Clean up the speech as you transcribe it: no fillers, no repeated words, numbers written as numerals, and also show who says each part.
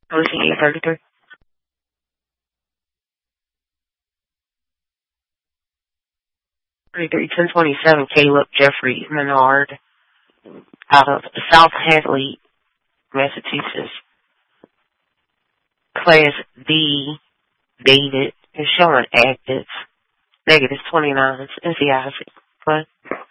Speaker 1: Lucy 833. 1027, Caleb Jeffrey Menard out of South Hadley, Massachusetts. Class D, David, is showing active. -29. It's Isaac. But